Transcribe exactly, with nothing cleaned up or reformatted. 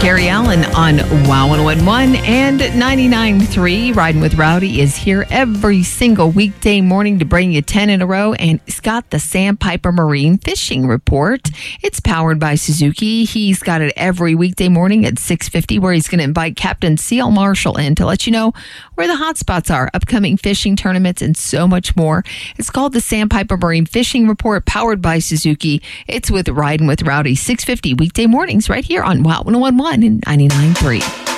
Gary Allen on Wow one oh one point one and ninety-nine point three. Riding with Rowdy is here every single weekday morning to bring you ten in a row, and he's got the Sandpiper Marine Fishing Report. It's powered by Suzuki. He's got it every weekday morning at six fifty, where he's going to invite Captain C L Marshall in to let you know where the hot spots are, upcoming fishing tournaments, and so much more. It's called the Sandpiper Marine Fishing Report, powered by Suzuki. It's with Riding with Rowdy, six fifty weekday mornings right here on Wow one oh one point one and ninety-nine point three.